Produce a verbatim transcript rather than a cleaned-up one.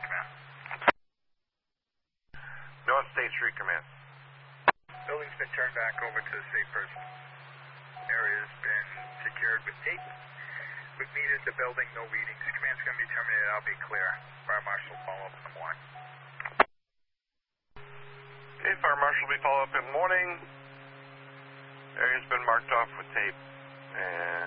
Command. North State Street, Command. Building's been turned back over to the safe person. Area's been secured with tape. We've metered the building, no readings. Command's going to be terminated. I'll be clear. Fire Marshal will follow up in the morning. Okay, Fire Marshal will be follow up in the morning. Area's been marked off with tape. And